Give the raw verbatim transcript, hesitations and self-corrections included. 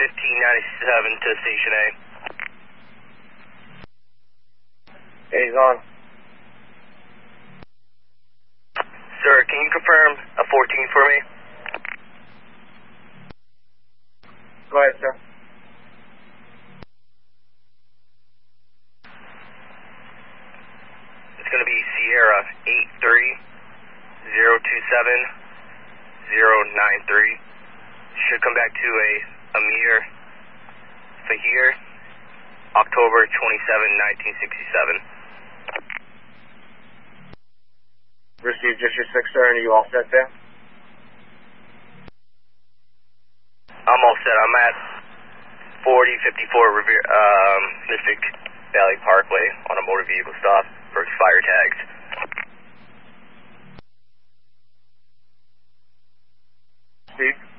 fifteen ninety-seven to Station A. Hey, he's on. Sir, can you confirm a fourteen for me? Go ahead, sir. It's going to be Sierra eight three zero two seven zero nine three. Should come back to a Amir Fahir, October twenty-seventh, nineteen sixty-seven. Received just your six, sir, and are you all set there? I'm all set. I'm at forty fifty-four Revere, um, Mystic Valley Parkway on a motor vehicle stop for expired tags. Steve?